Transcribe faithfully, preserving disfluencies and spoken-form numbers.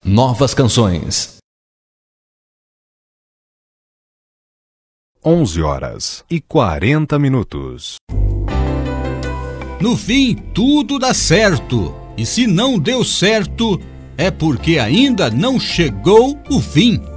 Novas canções. onze horas e quarenta minutos. No fim, tudo dá certo. E se não deu certo, é porque ainda não chegou o fim.